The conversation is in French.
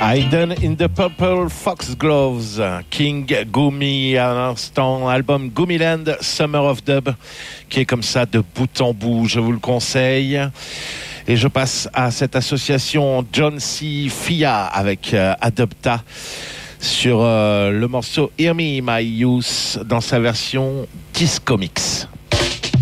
Hidden in the Purple Foxgloves, King Gumi, à l'instant, album Gumiland, Summer of Dub, qui est comme ça de bout en bout, je vous le conseille. Et je passe à cette association John C. Fia avec Adopta sur le morceau Hear Me My Youth dans sa version Discomix.